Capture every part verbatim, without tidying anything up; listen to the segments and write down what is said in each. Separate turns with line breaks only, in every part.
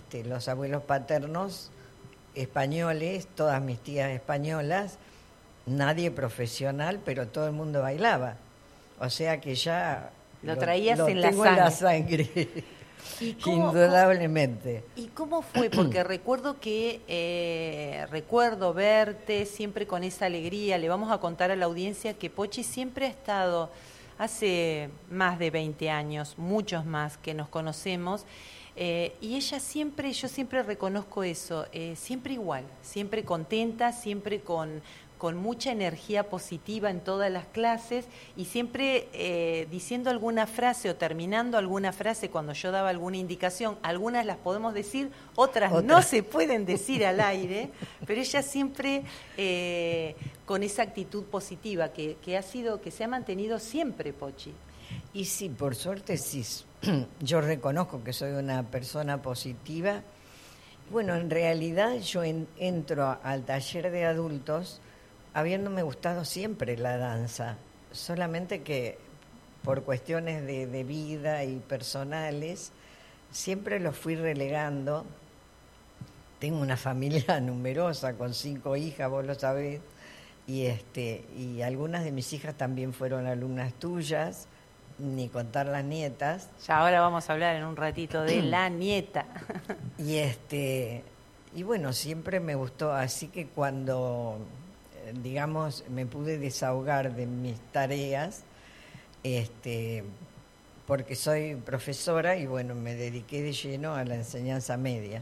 este, los abuelos paternos españoles, todas mis tías españolas, nadie profesional, pero todo el mundo bailaba. O sea que ya
lo traías
lo, lo
en la
tengo
sangre.
en la sangre.
¿Y cómo,
Indudablemente.
¿Y cómo fue? Porque recuerdo que eh, recuerdo verte siempre con esa alegría. Le vamos a contar a la audiencia que Pochi siempre ha estado, hace más de veinte años, muchos más que nos conocemos, eh, y ella siempre, yo siempre reconozco eso, eh, siempre igual, siempre contenta, siempre con... con mucha energía positiva en todas las clases y siempre eh, diciendo alguna frase o terminando alguna frase cuando yo daba alguna indicación. Algunas las podemos decir, otras
Otra.
no se pueden decir al aire, pero ella siempre eh, con esa actitud positiva que, que ha sido, que se ha mantenido siempre, Pochi.
Y sí, por suerte sí, yo reconozco que soy una persona positiva. Bueno, en realidad yo en, entro al taller de adultos habiéndome gustado siempre la danza, solamente que por cuestiones de, de vida y personales siempre lo fui relegando. Tengo una familia numerosa con cinco hijas, vos lo sabés, y este y algunas de mis hijas también fueron alumnas tuyas, ni contar las nietas.
Ya ahora vamos a hablar en un ratito de la nieta.
Y este y bueno, siempre me gustó, así que cuando digamos, me pude desahogar de mis tareas, este, porque soy profesora y bueno, me dediqué de lleno a la enseñanza media.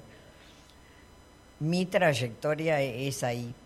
Mi trayectoria es ahí.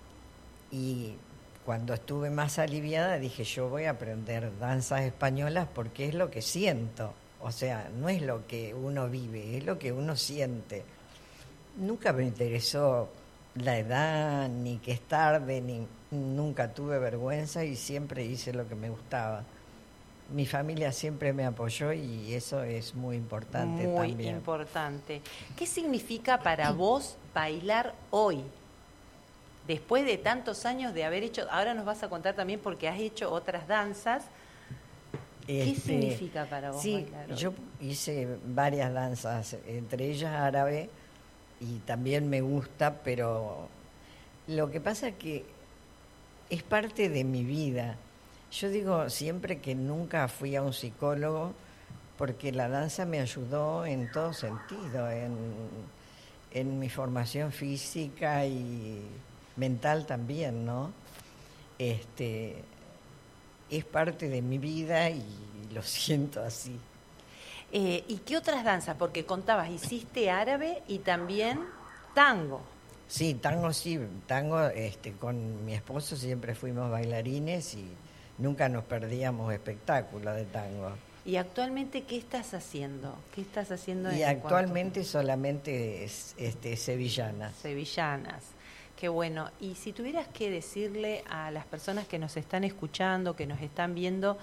Y cuando estuve más aliviada dije, yo voy a aprender danzas españolas porque es lo que siento. O sea, no es lo que uno vive, es lo que uno siente. Nunca me interesó la edad, ni que es tarde, ni nunca tuve vergüenza y siempre hice lo que me gustaba. Mi familia siempre me apoyó y eso es muy importante
muy
también.
Muy importante. ¿Qué significa para vos bailar hoy? Después de tantos años de haber hecho, ahora nos vas a contar también porque has hecho otras danzas. ¿Qué
este,
significa para vos
sí,
bailar hoy?
Yo hice varias danzas, entre ellas árabe, y también me gusta, pero lo que pasa es que es parte de mi vida. Yo digo siempre que nunca fui a un psicólogo porque la danza me ayudó en todo sentido, en, en mi formación física y mental también, ¿no? Este, es parte de mi vida y lo siento así.
Eh, ¿Y qué otras danzas? Porque contabas, hiciste árabe y también tango.
Sí, tango sí, tango este, con mi esposo siempre fuimos bailarines y nunca nos perdíamos espectáculos de tango.
¿Y actualmente qué estás haciendo? ¿Qué estás haciendo?
Y
en
actualmente solamente es, este, sevillanas.
Sevillanas. Qué bueno. Y si tuvieras que decirle a las personas que nos están escuchando, que nos están viendo,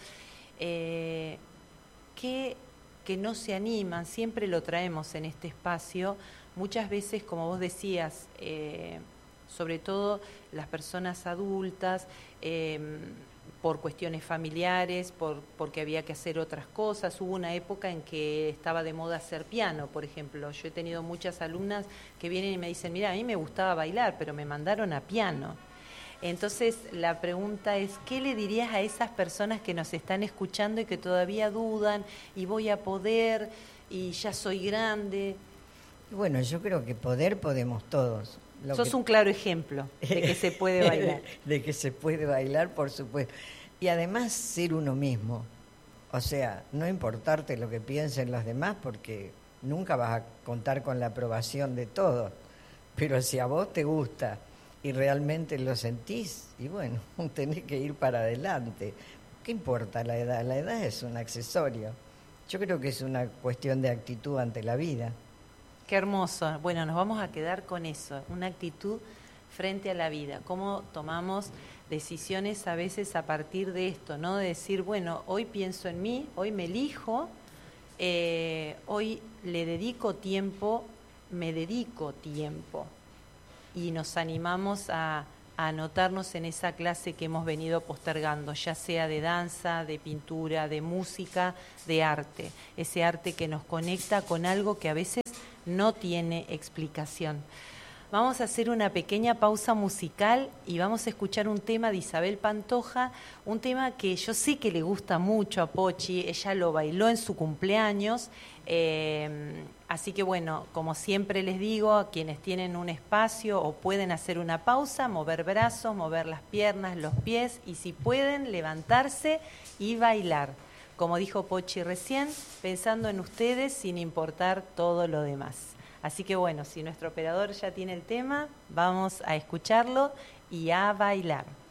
eh, que, que no se animan, siempre lo traemos en este espacio, muchas veces, como vos decías, eh, sobre todo las personas adultas, eh, por cuestiones familiares, por, porque había que hacer otras cosas. Hubo una época en que estaba de moda hacer piano, por ejemplo. Yo he tenido muchas alumnas que vienen y me dicen, mira, a mí me gustaba bailar, pero me mandaron a piano. Entonces, la pregunta es, ¿qué le dirías a esas personas que nos están escuchando y que todavía dudan, y voy a poder, y ya soy grande?
Bueno, yo creo que poder podemos todos. Lo
Sos
que...
un claro ejemplo de que se puede bailar.
De que se puede bailar, por supuesto. Y además ser uno mismo. O sea, no importarte lo que piensen los demás porque nunca vas a contar con la aprobación de todos. Pero si a vos te gusta y realmente lo sentís, y bueno, tenés que ir para adelante. ¿Qué importa la edad? La edad es un accesorio. Yo creo que es una cuestión de actitud ante la vida.
Qué hermoso. Bueno, nos vamos a quedar con eso, una actitud frente a la vida. Cómo tomamos decisiones a veces a partir de esto, ¿no? De decir, bueno, hoy pienso en mí, hoy me elijo, eh, hoy le dedico tiempo, me dedico tiempo. Y nos animamos a, a anotarnos en esa clase que hemos venido postergando, ya sea de danza, de pintura, de música, de arte. Ese arte que nos conecta con algo que a veces no tiene explicación. Vamos a hacer una pequeña pausa musical y vamos a escuchar un tema de Isabel Pantoja, un tema que yo sé que le gusta mucho a Pochi, ella lo bailó en su cumpleaños, eh, así que bueno, como siempre les digo, a quienes tienen un espacio o pueden hacer una pausa, mover brazos, mover las piernas, los pies y si pueden levantarse y bailar. Como dijo Pochi recién, pensando en ustedes sin importar todo lo demás. Así que bueno, si nuestro operador ya tiene el tema, vamos a escucharlo y a bailar.